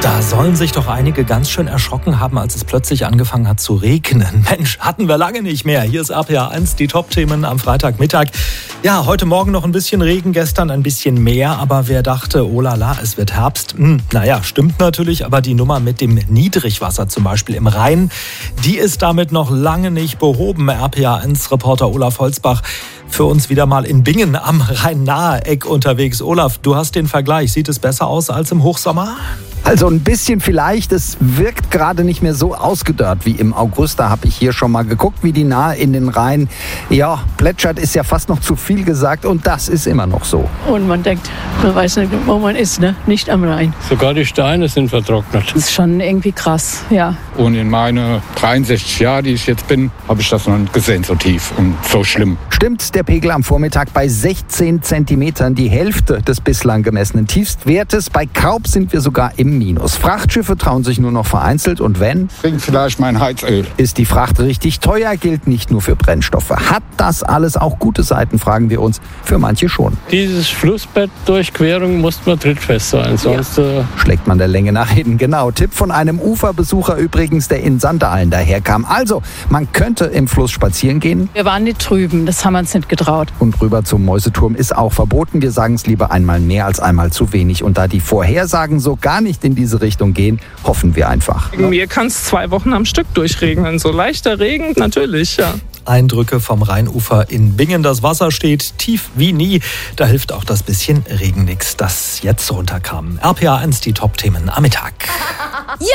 Da sollen sich doch einige ganz schön erschrocken haben, als es plötzlich angefangen hat zu regnen. Mensch, hatten wir lange nicht mehr. Hier ist RPA 1, die Top-Themen am Freitagmittag. Ja, heute Morgen noch ein bisschen Regen, gestern ein bisschen mehr. Aber wer dachte, oh la la, es wird Herbst? Naja, stimmt natürlich. Aber die Nummer mit dem Niedrigwasser zum Beispiel im Rhein, die ist damit noch lange nicht behoben. RPA 1-Reporter Olaf Holzbach für uns wieder mal in Bingen am Rhein-Nahe-Eck unterwegs. Olaf, du hast den Vergleich. Sieht es besser aus als im Hochsommer? Also ein bisschen vielleicht, es wirkt gerade nicht mehr so ausgedörrt wie im August. Da habe ich hier schon mal geguckt, wie die Nahe in den Rhein, ja, plätschert ist ja fast noch zu viel gesagt und das ist immer noch so. Und man denkt, man weiß nicht, wo man ist, ne? Nicht am Rhein. Sogar die Steine sind vertrocknet. Das ist schon irgendwie krass, ja. Und in meine 63 Jahren, die ich jetzt bin, habe ich das noch nicht gesehen, so tief und so schlimm. Stimmt, der Pegel am Vormittag bei 16 Zentimetern, die Hälfte des bislang gemessenen Tiefstwertes. Bei Kaub sind wir sogar im Minus. Frachtschiffe trauen sich nur noch vereinzelt und wenn? Bringt vielleicht mein Heizöl. Ist die Fracht richtig teuer, gilt nicht nur für Brennstoffe. Hat das alles auch gute Seiten, fragen wir uns. Für manche schon. Dieses Flussbettdurchquerung muss man trittfest sein, sonst schlägt man der Länge nach hinten. Genau, Tipp von einem Uferbesucher übrigens, der in Sandalen daherkam. Also, man könnte im Fluss spazieren gehen. Wir waren nicht drüben, das haben wir uns nicht getraut. Und rüber zum Mäuseturm ist auch verboten. Wir sagen es lieber einmal mehr als einmal zu wenig. Und da die Vorhersagen so gar nicht in diese Richtung gehen, hoffen wir einfach. Mir kann es 2 Wochen am Stück durchregnen. So leichter Regen, natürlich, ja. Eindrücke vom Rheinufer in Bingen. Das Wasser steht tief wie nie. Da hilft auch das bisschen Regen nix, das jetzt runterkam. RPA 1, die Top-Themen am Mittag. Ja!